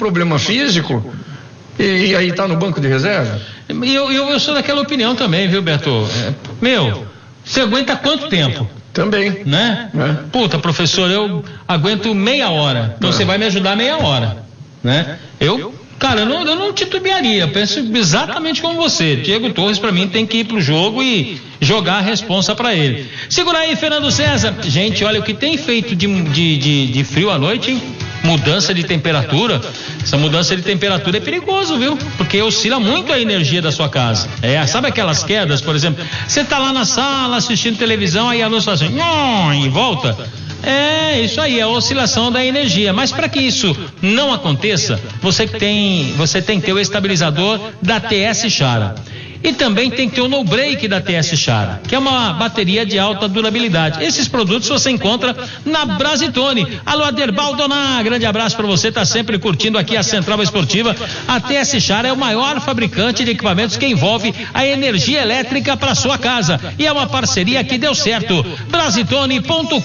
problema físico e aí tá no banco de reserva. Eu sou daquela opinião também, viu, Beto? Você aguenta quanto tempo? Também. Né? Puta, professor, eu aguento meia hora. Então você vai me ajudar meia hora. Né? Cara, eu não titubearia. Penso exatamente como você. Diego Torres, pra mim, tem que ir pro jogo e jogar a responsa pra ele. Segura aí, Fernando César. Gente, olha, o que tem feito de frio à noite, hein? Mudança de temperatura. Essa mudança de temperatura é perigoso, viu? Porque oscila muito a energia da sua casa. Sabe aquelas quedas, por exemplo? Você tá lá na sala assistindo televisão, aí a luz faz assim, e volta. Isso aí, é a oscilação da energia. Mas para que isso não aconteça, você tem que ter o estabilizador da TS Chara. E também tem que ter o No Break da TS Chara, que é uma bateria de alta durabilidade. Esses produtos você encontra na Brasitone. Alô, Aderbal Doná, grande abraço para você, tá sempre curtindo aqui a Central Esportiva. A TS Chara é o maior fabricante de equipamentos que envolve a energia elétrica para sua casa. E é uma parceria que deu certo. Brasitone.com.br.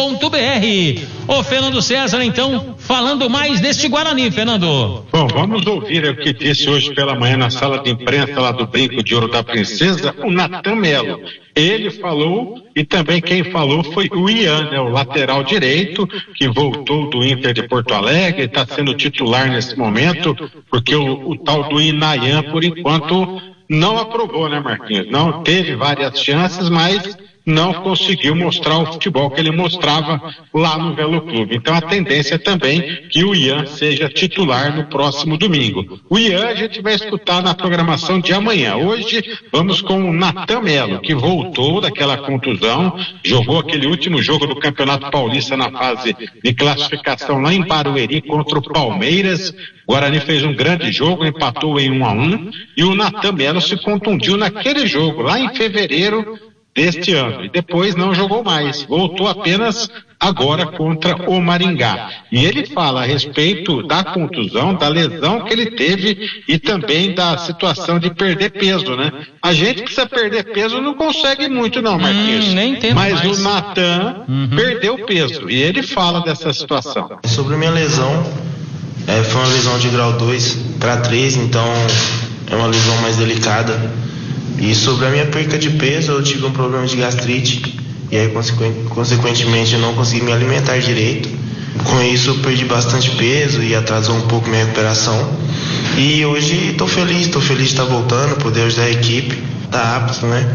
Ô, Fernando César, então, falando mais deste Guarani, Fernando. Bom, vamos ouvir o que disse hoje pela manhã na sala de imprensa lá do Brinco de Ouro da Princesa, o Natan Melo. Ele falou, e também quem falou foi o Ian, o lateral direito, que voltou do Inter de Porto Alegre, está sendo titular nesse momento, porque o tal do Inayan, por enquanto, não aprovou, né, Marquinhos? Não teve várias chances, mas não conseguiu mostrar o futebol que ele mostrava lá no Velo Clube. Então a tendência também que o Ian seja titular no próximo domingo. O Ian a gente vai escutar na programação de amanhã. Hoje vamos com o Natan Melo, que voltou daquela contusão, jogou aquele último jogo do Campeonato Paulista na fase de classificação lá em Barueri contra o Palmeiras. O Guarani fez um grande jogo, empatou em 1-1, e o Natan Melo se contundiu naquele jogo lá em fevereiro deste ano, e depois não jogou mais, voltou apenas agora contra o Maringá. E ele fala a respeito da contusão, da lesão que ele teve e também da situação de perder peso, né? A gente precisa perder peso, não consegue muito não, Marquinhos. Nem tem mas mais. O Natan perdeu peso e ele fala dessa situação. Sobre a minha lesão, foi uma lesão de grau 2 para 3, então é uma lesão mais delicada. E sobre a minha perca de peso, eu tive um problema de gastrite e aí consequentemente eu não consegui me alimentar direito. Com isso eu perdi bastante peso e atrasou um pouco minha recuperação. E hoje estou feliz de estar voltando, poder ajudar a equipe, estar apto, né,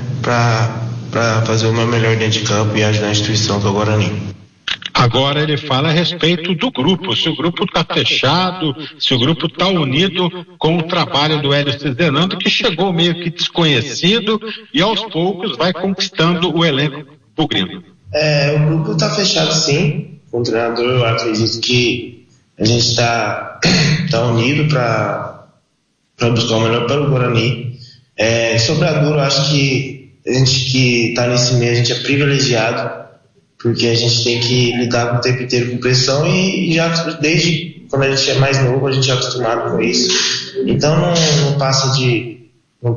para fazer o meu melhor dentro de campo e ajudar a instituição que é o Guarani. Agora ele fala a respeito do grupo, se o grupo está fechado, se o grupo está unido com o trabalho do Hélio Cizenando, que chegou meio que desconhecido e aos poucos vai conquistando o elenco bugrino. O grupo está fechado sim, com o treinador. Eu acredito que a gente está unido para buscar o melhor para o Guarani. Sobre a Duro, eu acho que a gente que está nesse meio, a gente é privilegiado, porque a gente tem que lidar o tempo inteiro com pressão e já desde quando a gente é mais novo a gente é acostumado com isso. Então não passa de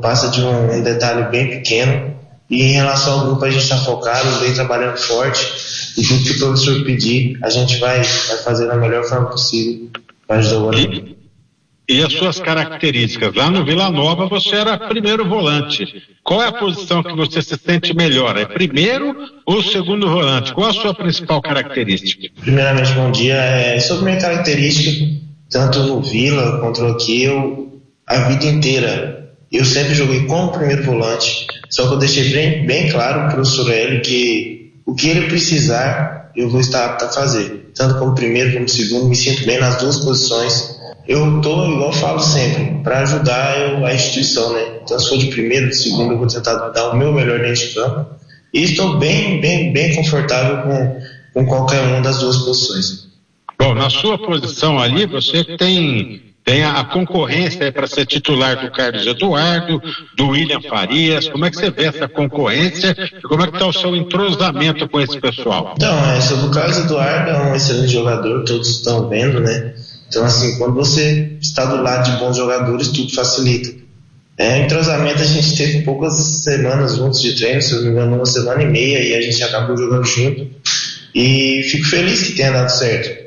um detalhe bem pequeno. E em relação ao grupo a gente está focado, vem trabalhando forte e tudo que o professor pedir a gente vai fazer da melhor forma possível para ajudar o Guarani. E as suas características? Lá no Vila Nova você era primeiro volante. Qual é a posição que você se sente melhor? É primeiro ou segundo volante? Qual a sua principal característica? Primeiramente, bom dia. Sobre minha característica, tanto no Vila quanto aqui, a vida inteira, eu sempre joguei como primeiro volante, só que eu deixei bem claro para o professor Hélio que o que ele precisar, eu vou estar apto a fazer. Tanto como primeiro como segundo, me sinto bem nas duas posições. Eu estou, igual eu falo sempre, para ajudar a instituição, né? Então, se for de primeiro, de segundo, eu vou tentar dar o meu melhor dentro de campo. E estou bem confortável com qualquer uma das duas posições. Bom, na sua posição ali, você tem a concorrência para ser titular do Carlos Eduardo, do William Farias. Como é que você vê essa concorrência e como é que está o seu entrosamento com esse pessoal? Então, sobre o Carlos Eduardo, é um excelente jogador, todos estão vendo, né? Então, assim, quando você está do lado de bons jogadores, tudo facilita. Entrosamento a gente teve poucas semanas juntos de treino, se eu não me engano, 1 semana e meia, e a gente acabou jogando junto. E fico feliz que tenha dado certo.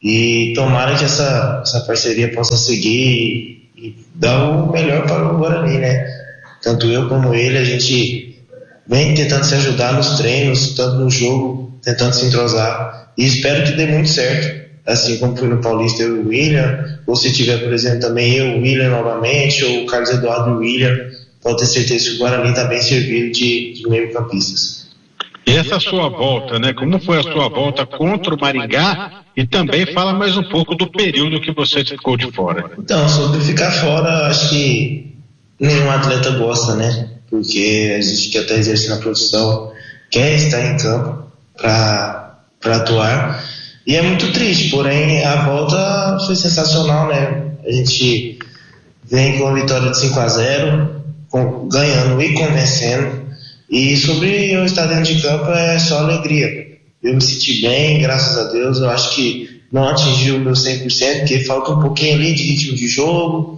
E tomara que essa parceria possa seguir e dar o melhor para o Guarani, né? Tanto eu como ele, a gente vem tentando se ajudar nos treinos, tanto no jogo, tentando se entrosar, e espero que dê muito certo, assim como foi no Paulista eu e o William, ou se tiver, por exemplo, também eu, o William novamente, ou o Carlos Eduardo e o William, pode ter certeza que o Guarani está bem servido de meio-campistas. E essa sua volta, né? Como foi a sua volta contra o Maringá? E também fala mais um pouco do período que você ficou de fora. Então, sobre ficar fora, acho que nenhum atleta gosta, né? Porque a gente que até exerce na produção quer estar em campo para atuar. E é muito triste, porém a volta foi sensacional, né? A gente vem com a vitória de 5-0, ganhando e convencendo. E sobre eu estar dentro de campo é só alegria. Eu me senti bem, graças a Deus. Eu acho que não atingi o meu 100%, porque falta um pouquinho ali de ritmo de jogo,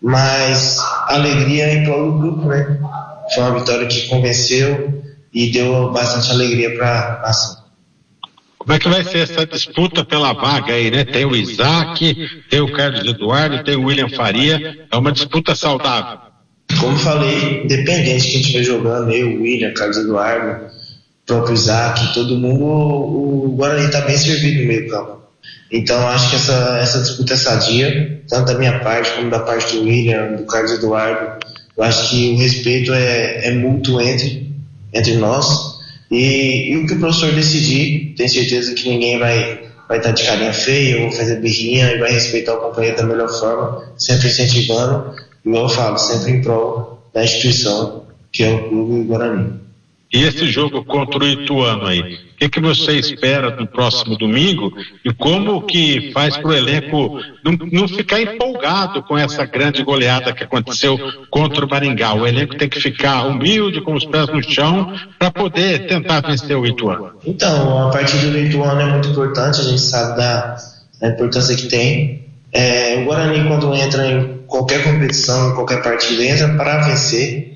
mas alegria em prol do grupo, né? Foi uma vitória que convenceu e deu bastante alegria para a nação. Como é que vai ser essa disputa pela vaga aí, né? Tem o Isaac, tem o Carlos Eduardo, tem o William Faria. É uma disputa saudável. Como falei, independente de quem estiver jogando, eu, o William, Carlos Eduardo, o próprio Isaac, todo mundo, o Guarani está bem servido no meio campo. Então acho que essa disputa é sadia, tanto da minha parte como da parte do William, do Carlos Eduardo. Eu acho que o respeito é mútuo entre nós. E o que o professor decidir, tenho certeza que ninguém vai estar de carinha feia ou fazer birrinha e vai respeitar o companheiro da melhor forma, sempre incentivando, igual eu falo, sempre em prol da instituição que é o Clube Guarani. E esse jogo contra o Ituano aí, o que você espera no próximo domingo e como que faz para o elenco não ficar empolgado com essa grande goleada que aconteceu contra o Maringá? O elenco tem que ficar humilde, com os pés no chão, para poder tentar vencer o Ituano. Então, a partida do Ituano é muito importante, a gente sabe da importância que tem. O Guarani, quando entra em qualquer competição, em qualquer partida, entra para vencer.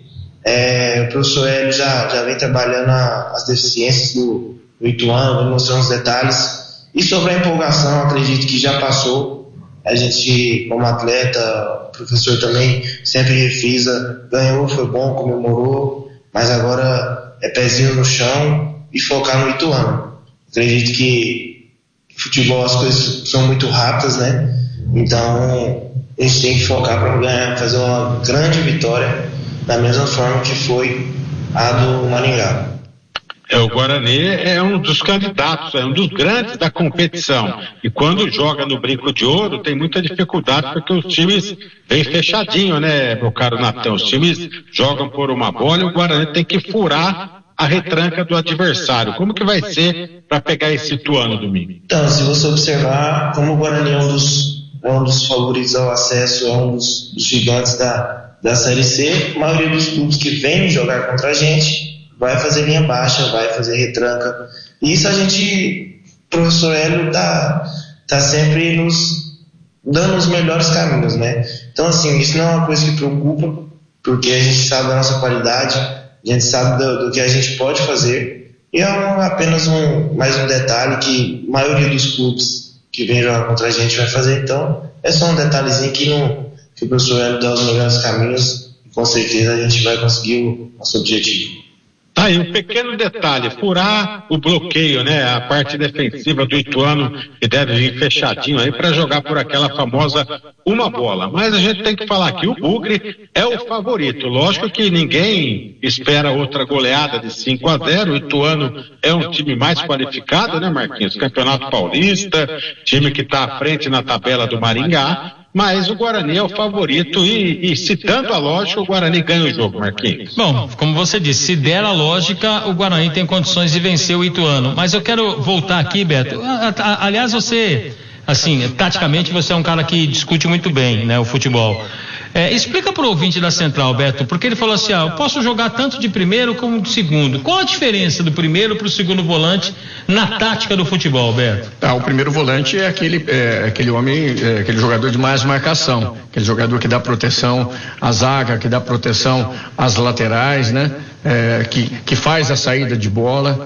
O professor Hélio já vem trabalhando as deficiências do Ituano, vem mostrando os detalhes. E sobre a empolgação, acredito que já passou. A gente, como atleta, o professor também sempre refrisa, ganhou, foi bom, comemorou, mas agora é pezinho no chão e focar no Ituano. Acredito que no futebol as coisas são muito rápidas, né? Então a gente tem que focar para ganhar, fazer uma grande vitória, da mesma forma que foi a do Maringá. O Guarani é um dos candidatos, é um dos grandes da competição. E quando joga no Brinco de Ouro, tem muita dificuldade porque os times vêm fechadinho, né, meu caro Natão? Os times jogam por uma bola e o Guarani tem que furar a retranca do adversário. Como que vai ser para pegar esse Ituano domingo? Então, se você observar, como o Guarani é um dos favoritos ao acesso, é um dos gigantes da Série C, a maioria dos clubes que vêm jogar contra a gente vai fazer linha baixa, vai fazer retranca. E isso a gente, o professor Hélio tá sempre nos dando os melhores caminhos, né? Então, assim, isso não é uma coisa que preocupa, porque a gente sabe da nossa qualidade, a gente sabe do que a gente pode fazer, e é apenas mais um detalhe que a maioria dos clubes que vem jogar contra a gente vai fazer. Então, é só um detalhezinho que o professor Hélio dá os melhores caminhos, e com certeza a gente vai conseguir o nosso objetivo. Tá aí um pequeno detalhe, furar o bloqueio, né? A parte defensiva do Ituano, que deve vir fechadinho aí para jogar por aquela famosa uma bola. Mas a gente tem que falar que o Bugre é o favorito. Lógico que ninguém espera outra goleada de 5-0. O Ituano é um time mais qualificado, né, Marquinhos? Campeonato Paulista, time que está à frente na tabela do Maringá. Mas o Guarani é o favorito e citando a lógica, o Guarani ganha o jogo, Marquinhos. Bom, como você disse, se der a lógica, o Guarani tem condições de vencer o Ituano. Mas eu quero voltar aqui, Beto. Aliás, você, assim, taticamente você é um cara que discute muito bem, né, o futebol. Explica para o ouvinte da Central, Beto, porque ele falou assim, eu posso jogar tanto de primeiro como de segundo. Qual a diferença do primeiro para o segundo volante na tática do futebol, Beto? O primeiro volante é aquele homem, aquele jogador de mais marcação, aquele jogador que dá proteção à zaga, que dá proteção às laterais, né? Que faz a saída de bola.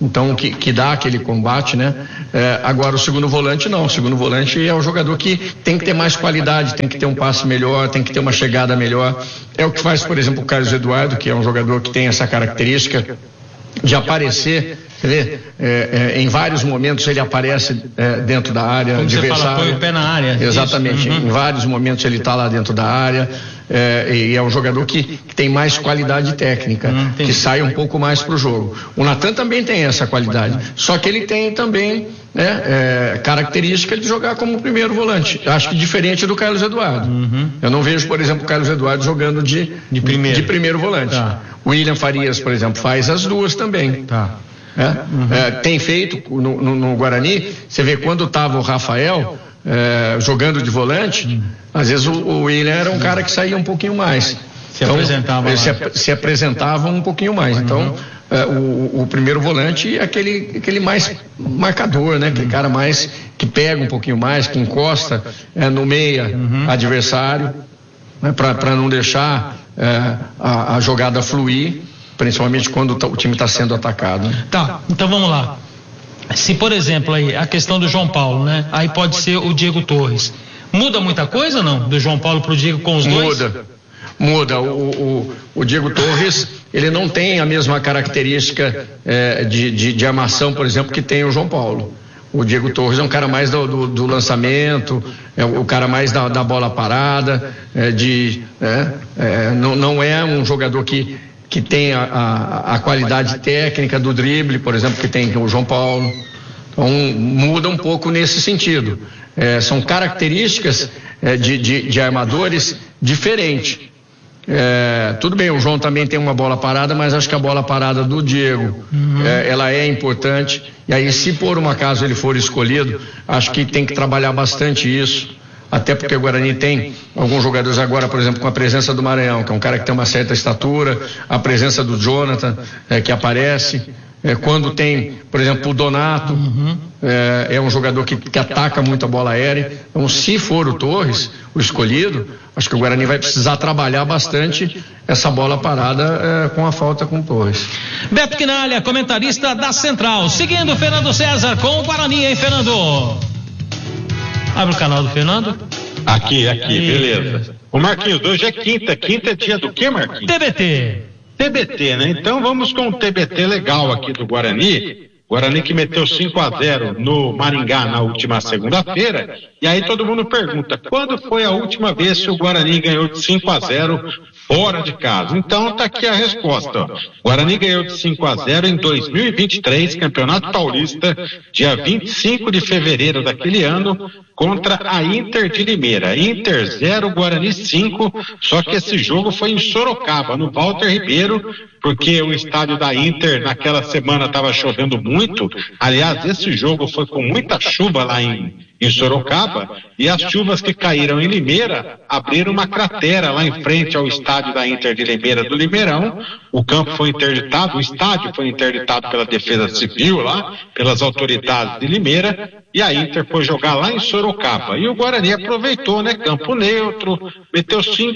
então que dá aquele combate, né? Agora o segundo volante não, o segundo volante é o jogador que tem que ter mais qualidade, tem que ter um passe melhor, tem que ter uma chegada melhor. É o que faz, por exemplo, o Carlos Eduardo, que é um jogador que tem essa característica de aparecer, quer ver, em vários momentos ele aparece dentro da área adversária. Você fala, põe o pé na área. Exatamente, em vários momentos ele está lá dentro da área, e é um jogador que tem mais qualidade técnica, que sai um pouco mais para o jogo. O Natan também tem essa qualidade, só que ele tem também característica de jogar como primeiro volante, acho que diferente do Carlos Eduardo. Eu não vejo, por exemplo, o Carlos Eduardo jogando de primeiro volante. O William Farias, por exemplo, faz as duas também. Tem feito no Guarani, você vê quando estava o Rafael jogando de volante, às vezes o William era um cara que saía um pouquinho mais, se apresentava um pouquinho mais. Então o primeiro volante é aquele mais marcador, né? Aquele cara mais que pega um pouquinho mais, que encosta no meia adversário, né? Para não deixar a jogada fluir, principalmente quando o time está sendo atacado. Tá, então vamos lá. Se, por exemplo, aí a questão do João Paulo, né? Aí pode ser o Diego Torres. Muda muita coisa ou não? Do João Paulo pro Diego com os dois? Muda. O Diego Torres, ele não tem a mesma característica de armação, por exemplo, que tem o João Paulo. O Diego Torres é um cara mais do lançamento, é o cara mais da bola parada, não é um jogador que tem a qualidade técnica do drible, por exemplo, que tem o João Paulo. Então muda um pouco nesse sentido. São características de armadores diferentes. Tudo bem, o João também tem uma bola parada, mas acho que a bola parada do Diego ela é importante, e aí se por um acaso ele for escolhido, acho que tem que trabalhar bastante isso, até porque o Guarani tem alguns jogadores agora, por exemplo, com a presença do Maranhão, que é um cara que tem uma certa estatura, a presença do Jonathan, que aparece, quando tem, por exemplo, o Donato, é um jogador que ataca muito a bola aérea. Então, se for o Torres, o escolhido, acho que o Guarani vai precisar trabalhar bastante essa bola parada com a falta com o Torres. Beto Quinalha, comentarista da Central, seguindo o Fernando César com o Guarani, hein, Fernando? Abre o canal do Fernando. Aqui, beleza. Ô Marquinhos, hoje é quinta é dia do quê, Marquinhos? TBT, né? Então vamos com um TBT legal aqui do Guarani. Guarani que meteu 5-0 no Maringá na última segunda-feira. E aí todo mundo pergunta, quando foi a última vez que o Guarani ganhou de 5-0 fora de casa? Então tá aqui a resposta. Guarani ganhou de 5-0 em 2023, Campeonato Paulista, dia 25 de fevereiro daquele ano, contra a Inter de Limeira. Inter 0, Guarani 5, só que esse jogo foi em Sorocaba, no Walter Ribeiro, porque o estádio da Inter naquela semana estava chovendo muito. Aliás, esse jogo foi com muita chuva lá em Sorocaba, e as chuvas que caíram em Limeira abriram uma cratera lá em frente ao estádio da Inter de Limeira do Limeirão. O campo foi interditado, o estádio foi interditado pela Defesa Civil lá, pelas autoridades de Limeira, e a Inter foi jogar lá em Sorocaba. E o Guarani aproveitou, né? Campo neutro, meteu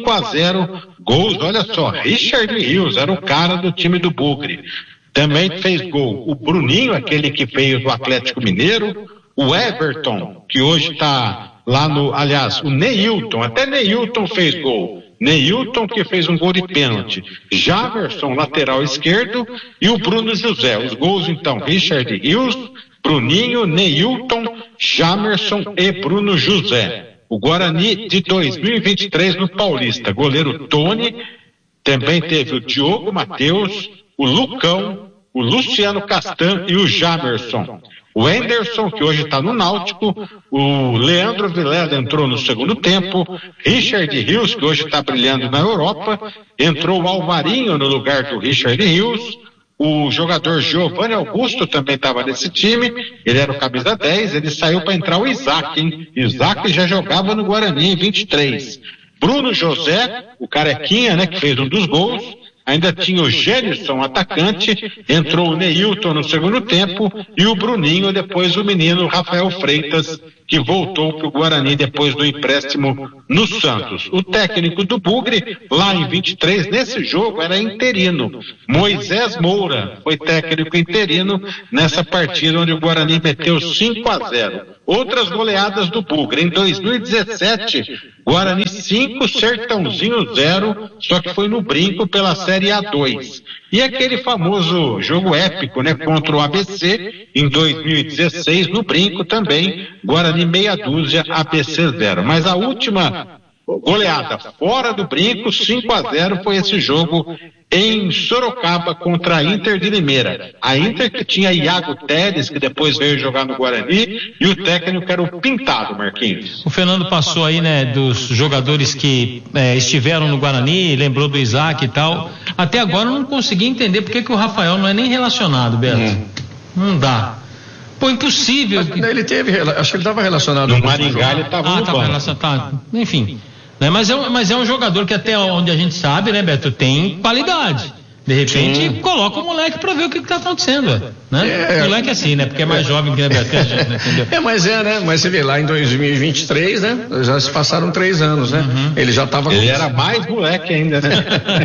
5-0, gols, olha só, Richard Rios era o cara do time do Bugre. Também fez gol o Bruninho, aquele que veio do Atlético Mineiro, o Everton, que hoje está lá aliás, o Neilton, até Neilton fez gol. Neilton que fez um gol de pênalti. Jamerson, lateral esquerdo, e o Bruno José. Os gols então, Richard Rios, Bruninho, Neilton, Jamerson e Bruno José. O Guarani de 2023 no Paulista. Goleiro Tony, também teve o Diogo Matheus, o Lucão, o Luciano Castan e o Jamerson. O Anderson, que hoje está no Náutico, o Leandro Vilela entrou no segundo tempo, Richard Rios, que hoje está brilhando na Europa, entrou o Alvarinho no lugar do Richard Rios, o jogador Giovanni Augusto também estava nesse time, ele era o camisa 10, ele saiu para entrar o Isaac, hein? Isaac já jogava no Guarani em 23. Bruno José, o carequinha, né, que fez um dos gols, ainda tinha o Gerson, atacante, entrou o Neilton no segundo tempo e o Bruninho, depois o menino Rafael Freitas, que voltou para o Guarani depois do empréstimo no Santos. O técnico do Bugre, lá em 23, nesse jogo era interino. Moisés Moura foi técnico interino nessa partida onde o Guarani meteu 5-0. Outras goleadas do Bugre. Em 2017, Guarani 5, Sertãozinho 0, só que foi no brinco pela Série A2. E aquele famoso jogo épico, né, contra o ABC, em 2016, no brinco também, Guarani meia dúzia, ABC 0. Mas a última goleada fora do brinco, 5-0, foi esse jogo em Sorocaba contra a Inter de Limeira. A Inter que tinha Iago Teles, que depois veio jogar no Guarani, e o técnico era o Pintado, Marquinhos. O Fernando passou aí, né, dos jogadores que estiveram no Guarani, lembrou do Isaac e tal. Até agora eu não consegui entender por que o Rafael não é nem relacionado, Beto. Não dá. Pô, impossível. Mas ele teve, acho que ele estava relacionado. No Maringá ele estava no relacionado. Enfim. Né? Mas é um jogador que até onde a gente sabe, né, Beto, tem qualidade. De repente, coloca o moleque pra ver o que tá acontecendo, né? O moleque é assim, né? Porque é mais jovem que a Beto, entendeu? Mas né? Mas você vê lá em 2023, né? Já se passaram 3 anos, né? Ele já tava... Ele era mais moleque ainda, né?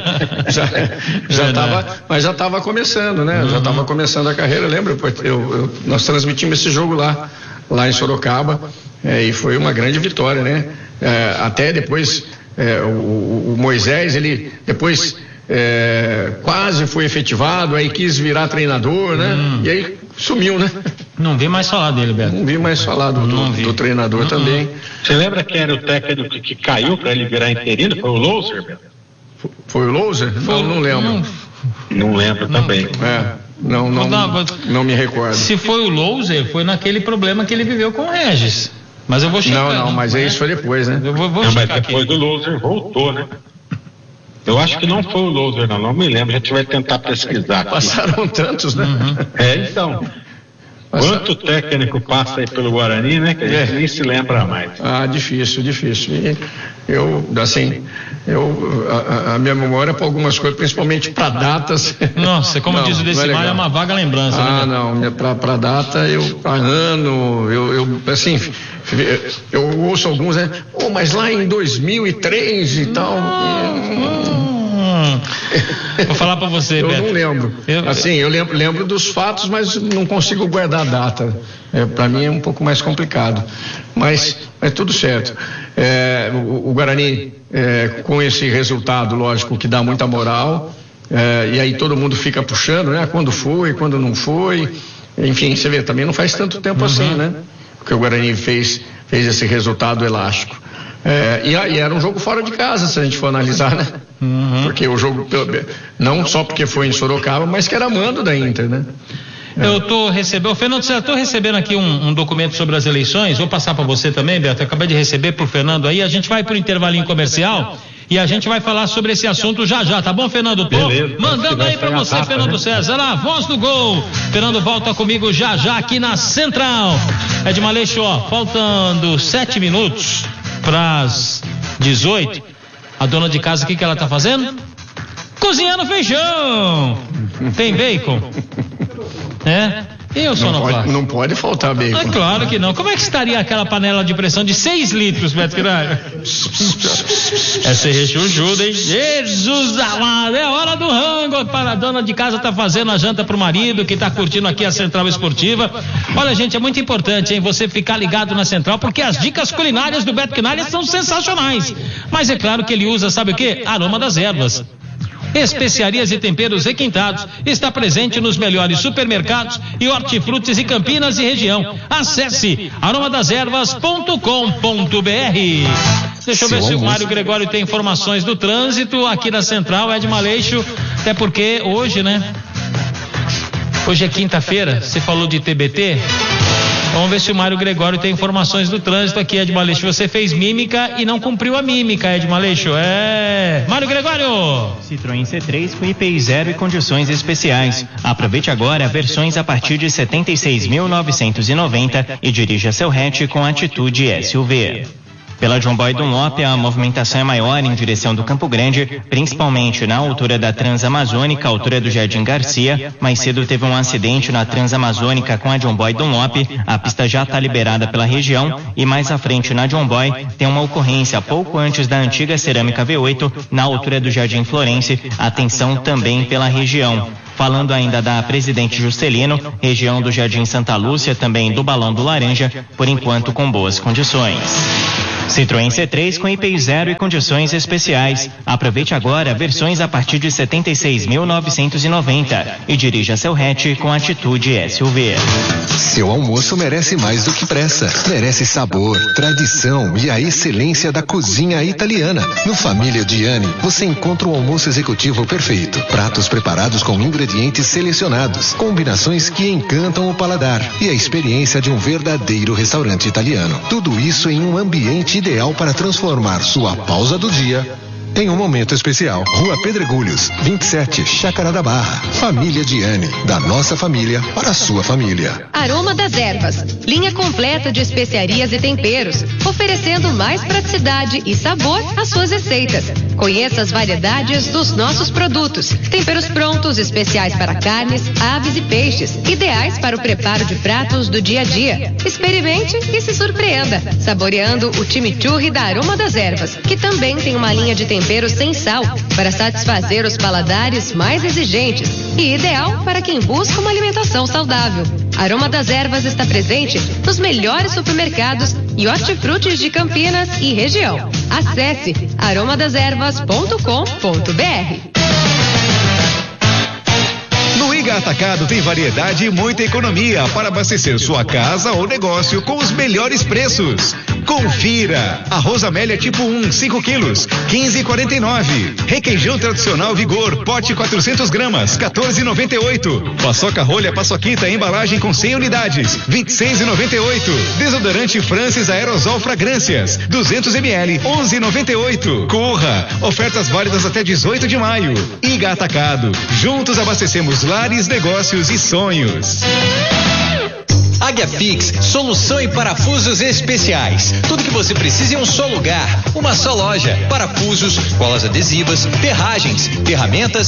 Mas já tava começando, né? Já tava começando a carreira, lembra? Nós transmitimos esse jogo lá em Sorocaba, e foi uma grande vitória, né? Até depois, o Moisés, ele depois... quase foi efetivado, aí quis virar treinador, né? E aí sumiu, né? Não vi mais falar dele, Beto. Não vi mais falar do treinador também. Você lembra quem era o técnico que caiu para ele virar interino? Foi o Louser, Beto? Foi o Louser? Não lembro. Não lembro também. Não me recordo. Se foi o Louser, foi naquele problema que ele viveu com o Regis. Mas eu vou checar. Mas isso foi depois, né? Eu vou mas checar depois aqui. do Louser voltou, né? Eu acho que não foi o Louser, não me lembro. A gente vai tentar pesquisar aqui. Passaram tantos, né? Então. Quanto técnico passa aí pelo Guarani, né? Que a gente nem se lembra mais. Difícil. E a minha memória para algumas coisas, principalmente para datas. Nossa, como diz o Decimar, é uma vaga lembrança. Para data, para ano, eu ouço alguns, né? Mas lá em 2003 e tal. Vou falar para você, eu Beto. Não lembro. Eu lembro dos fatos, mas não consigo guardar a data. Para mim é um pouco mais complicado. Mas tudo certo. O Guarani, com esse resultado, lógico, que dá muita moral. E aí todo mundo fica puxando, né? Quando foi, quando não foi. Enfim, você vê, também não faz tanto tempo assim, né? Porque o Guarani fez esse resultado elástico. E era um jogo fora de casa, se a gente for analisar, né? Porque o jogo, não só porque foi em Sorocaba, mas que era mando da Inter, né? Eu Fernando, eu estou recebendo aqui um documento sobre as eleições, vou passar para você também, Beto, eu acabei de receber pro Fernando aí, a gente vai pro intervalinho comercial e a gente vai falar sobre esse assunto já, tá bom, Fernando? Beleza, mandando aí para você, data, Fernando, né? César, a voz do gol. Fernando volta comigo já aqui na Central. Edmar Leixo, faltando 7 minutos para as 18, a dona de casa, o que ela tá fazendo? Cozinhando feijão. Tem bacon? Eu só não pode faltar bacon. Claro que não. Como é que estaria aquela panela de pressão de 6 litros, Beto Quiralho? Essa é rechujuda, hein? Jesus amado, é hora do rango. Para a dona de casa tá fazendo a janta pro marido que tá curtindo aqui a Central Esportiva. Olha, gente, é muito importante, hein, você ficar ligado na Central, porque as dicas culinárias do Beto Quiralho são sensacionais. Mas é claro que ele usa, sabe o quê? Aroma das ervas. Especiarias e temperos requintados, está presente nos melhores supermercados e hortifrutis e Campinas e região. Acesse aromadeservas.com.br. Deixa eu ver se o Mário Gregório tem informações do trânsito aqui na Central, Edmar Leixo, até porque hoje, né? Hoje é quinta-feira, você falou de TBT. Vamos ver se o Mário Gregório tem informações do trânsito aqui, Edmar Leixo. Você fez mímica e não cumpriu a mímica, Edmar Leixo. Mário Gregório! Citroën C3 com IPI 0 e condições especiais. Aproveite agora versões a partir de 76.990 e dirija seu hatch com atitude SUV. Pela John Boy Dunlop, a movimentação é maior em direção do Campo Grande, principalmente na altura da Transamazônica, altura do Jardim Garcia. Mais cedo teve um acidente na Transamazônica com a John Boy Dunlop. A pista já está liberada pela região e mais à frente na John Boy tem uma ocorrência pouco antes da antiga Cerâmica V8, na altura do Jardim Florence. Atenção também pela região. Falando ainda da Presidente Juscelino, região do Jardim Santa Lúcia, também do Balão do Laranja, por enquanto com boas condições. Citroën C3 com IPI 0 e condições especiais. Aproveite agora versões a partir de 76.990 e dirija seu hatch com atitude SUV. Seu almoço merece mais do que pressa. Merece sabor, tradição e a excelência da cozinha italiana. No Família Diani, você encontra o almoço executivo perfeito. Pratos preparados com ingredientes selecionados, combinações que encantam o paladar e a experiência de um verdadeiro restaurante italiano. Tudo isso em um ambiente ideal para transformar sua pausa do dia em um momento especial. Rua Pedregulhos, 27, Chácara da Barra. Família Diani, da nossa família para a sua família. Aroma das Ervas, linha completa de especiarias e temperos, oferecendo mais praticidade e sabor às suas receitas. Conheça as variedades dos nossos produtos. Temperos prontos, especiais para carnes, aves e peixes, ideais para o preparo de pratos do dia a dia. Experimente e se surpreenda, saboreando o chimichurri da Aroma das Ervas, que também tem uma linha de temperos sem sal, para satisfazer os paladares mais exigentes e ideal para quem busca uma alimentação saudável. Aroma das Ervas está presente nos melhores supermercados e hortifrutis de Campinas e região. Acesse aromadeservas.com.br. No Iga Atacado tem variedade e muita economia para abastecer sua casa ou negócio com os melhores preços. Confira! Arroz Amélia tipo 1, 5 quilos, 15,49. Requeijão tradicional Vigor, pote 400 gramas, 14,98. Paçoca rolha Paçoquita, embalagem com 100 unidades, 26,98. Desodorante Francis Aerosol Fragrâncias, 200 ml, 11,98. Corra! Ofertas válidas até 18 de maio. Iga Atacado. Juntos abastecemos lares, negócios e sonhos. Águia Fix, solução em parafusos especiais. Tudo que você precisa em um só lugar, uma só loja. Parafusos, colas adesivas, ferragens, ferramentas